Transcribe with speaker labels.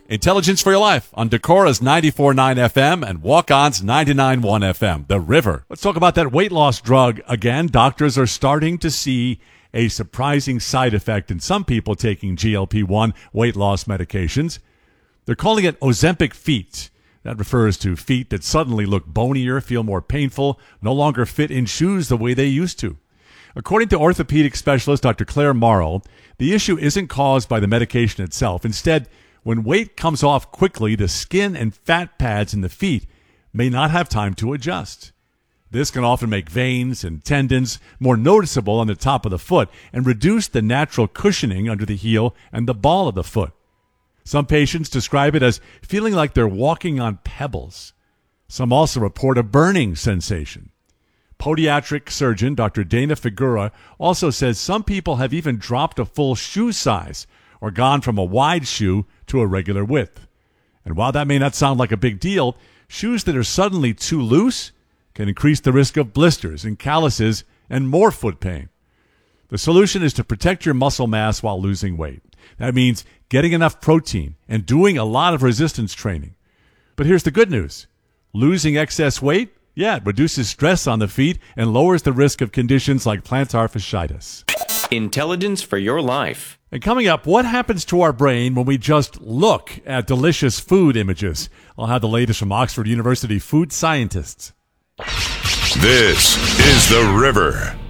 Speaker 1: Intelligence for Your Life on Decora's 94.9 FM and Walk-On's 99.1 FM, The River. Let's talk about that weight loss drug again. Doctors are starting to see a surprising side effect in some people taking GLP-1 weight loss medications. They're calling it Ozempic feet. That refers to feet that suddenly look bonier, feel more painful, no longer fit in shoes the way they used to. According to orthopedic specialist Dr. Claire Morrow, the issue isn't caused by the medication itself. Instead, when weight comes off quickly, the skin and fat pads in the feet may not have time to adjust. This can often make veins and tendons more noticeable on the top of the foot and reduce the natural cushioning under the heel and the ball of the foot. Some patients describe it as feeling like they're walking on pebbles. Some also report a burning sensation. Podiatric surgeon Dr. Dana Figura also says some people have even dropped a full shoe size or gone from a wide shoe to a regular width. And while that may not sound like a big deal, shoes that are suddenly too loose can increase the risk of blisters and calluses and more foot pain. The solution is to protect your muscle mass while losing weight. That means getting enough protein and doing a lot of resistance training. But here's the good news. Losing excess weight, it reduces stress on the feet and lowers the risk of conditions like plantar fasciitis.
Speaker 2: Intelligence for Your Life.
Speaker 1: And coming up, what happens to our brain when we just look at delicious food images? I'll have the latest from Oxford University food scientists.
Speaker 3: This is The River.